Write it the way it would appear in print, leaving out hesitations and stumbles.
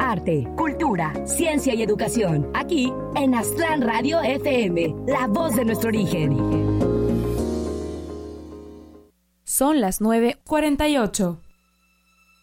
arte, cultura, ciencia y educación. Aquí en Aztlán Radio FM, la voz de nuestro origen. Son las 9:48.